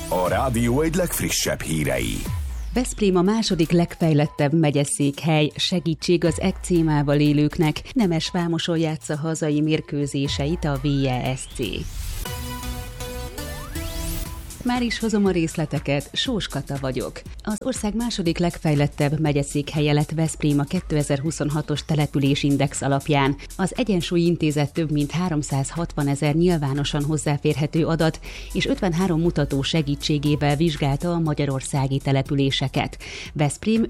A rádió egy legfrissebb hírei. Veszprém a második legfejlettebb megyeszékhely, segítség az ekcémával élőknek. Nemesvámoson játsza hazai mérkőzéseit a VSC. Már is hozom a részleteket, Sós Kata vagyok. Az ország második legfejlettebb megyeszékhelye lett Veszprém a 2026-os településindex alapján. Az Egyensúly Intézet több mint 360 000 nyilvánosan hozzáférhető adat és 53 mutató segítségével vizsgálta a magyarországi településeket. Veszprém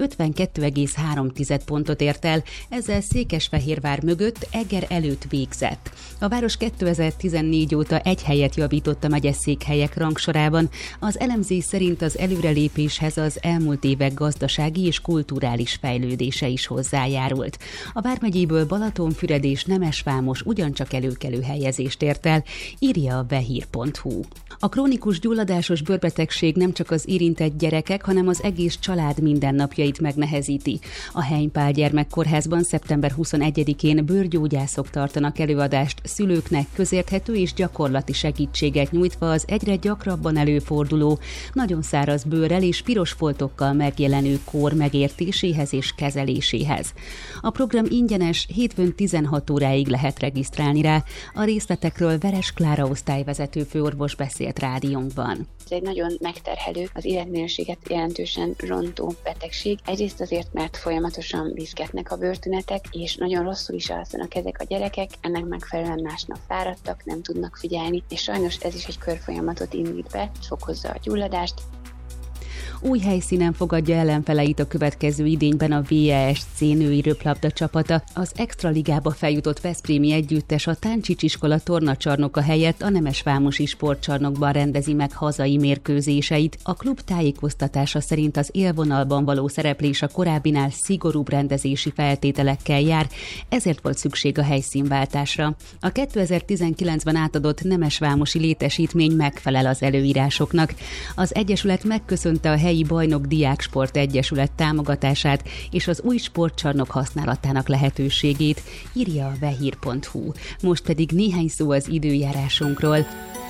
52,3 pontot ért el, ezzel Székesfehérvár mögött, Eger előtt végzett. A város 2014 óta egy helyet javított a megyeszékhelyek rangsorában. Az elemzés szerint az előrelépéshez az elmúlt évek gazdasági és kulturális fejlődése is hozzájárult. A vármegyéből Balatonfüred és Nemesvámos ugyancsak előkelő helyezést ért el, írja a vehír.hu. A krónikus gyulladásos bőrbetegség nem csak az érintett gyerekek, hanem az egész család mindennapjait megnehezíti. A Heimpál Gyermekkórházban szeptember 21-én bőrgyógyászok tartanak előadást szülőknek közérthető és gyakorlati segítséget nyújtva az egyre gyakrabban előforduló, nagyon száraz bőrrel és piros foltokkal megjelenő kór megértéséhez és kezeléséhez. A program ingyenes, hétfőn 16 óráig lehet regisztrálni rá. A részletekről Veres Klára osztályvezető főorvos beszélt rádiónkban. Ez egy nagyon megterhelő, az életminőséget jelentősen rontó betegség. Egyrészt azért, mert folyamatosan viszketnek a bőrtünetek, és nagyon rosszul is alszanak ezek a gyerekek, ennek megfelelően másnap fáradtak, nem tudnak figyelni, és sajnos ez is egy körfolyamatot indít be, fokozza a gyulladást. Új helyszínen fogadja ellenfeleit a következő idényben a VSC női röplabda csapata. Az Extraligába feljutott veszprémi együttes a Táncsics iskola tornacsarnoka helyett a Nemesvámosi sportcsarnokban rendezi meg hazai mérkőzéseit. A klub tájékoztatása szerint az élvonalban való szereplés a korábbinál szigorúbb rendezési feltételekkel jár, ezért volt szükség a helyszínváltásra. A 2019-ben átadott nemesvámosi létesítmény megfelel az előírásoknak. Az egyesület megköszönte a helyi Bajnok Diáksport Egyesület támogatását és az új sportcsarnok használatának lehetőségét, írja a vehír.hu. Most pedig néhány szó az időjárásunkról.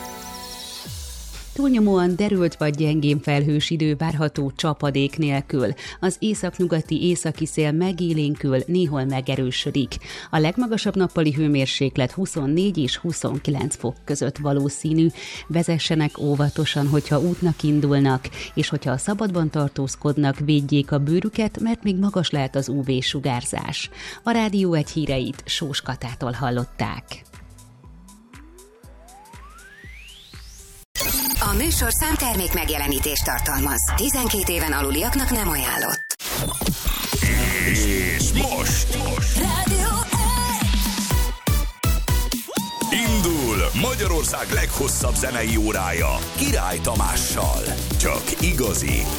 Túlnyomóan derült vagy gyengén felhős idő várható csapadék nélkül. Az északnyugati északi szél megélénkül, néhol megerősödik. A legmagasabb nappali hőmérséklet 24 és 29 fok között valószínű. Vezessenek óvatosan, hogyha útnak indulnak, és hogyha a szabadban tartózkodnak, védjék a bőrüket, mert még magas lehet az UV-sugárzás. A Rádió egy híreit Sós Katától hallották. A műsorszám termék megjelenítést tartalmaz. 12 éven aluliaknak nem ajánlott. És most Rádió indul Magyarország leghosszabb zenei órája Király Tamással. Csak igazi